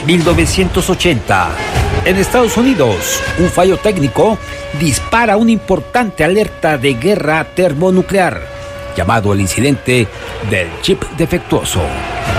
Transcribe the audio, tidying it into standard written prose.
1980. En Estados Unidos, un fallo técnico dispara una importante alerta de guerra termonuclear, llamado el incidente del chip defectuoso.